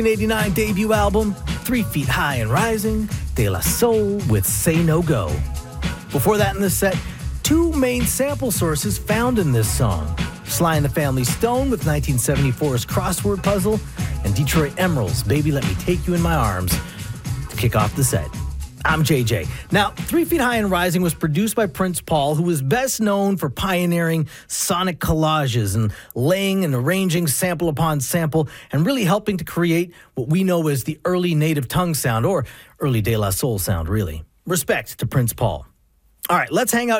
1989 debut album, 3 Feet High and Rising, De La Soul with Say No Go. Before that in the set, 2 main sample sources found in this song. Sly and the Family Stone with 1974's Crossword Puzzle, and Detroit Emerald's Baby Let Me Take You in My Arms to kick off the set. I'm JJ. Now, 3 Feet High and Rising was produced by Prince Paul, who is best known for pioneering sonic collages and laying and arranging sample upon sample and really helping to create what we know as the early native tongue sound, or early De La Soul sound, really. Respect to Prince Paul. All right, let's hang out